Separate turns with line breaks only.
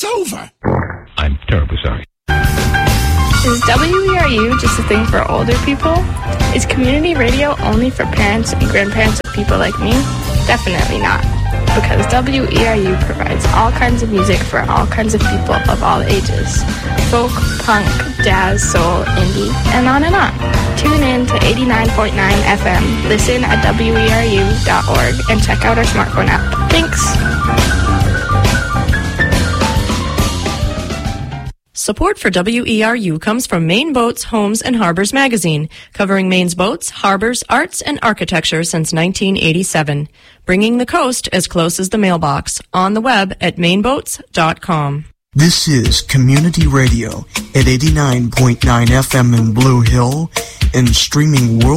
It's over.
I'm terribly sorry.
Is WERU just a thing for older people? Is community radio only for parents and grandparents of people like me? Definitely not. Because WERU provides all kinds of music for all kinds of people of all ages. Folk, punk, jazz, soul, indie, and on and on. Tune in to 89.9 FM, listen at WERU.org, and check out our smartphone app. Thanks!
Support for WERU comes from Maine Boats, Homes, and Harbors magazine, covering Maine's boats, harbors, arts, and architecture since 1987. Bringing the coast as close as the mailbox. On the web at mainboats.com.
This is Community Radio at 89.9 FM in Blue Hill and streaming worldwide.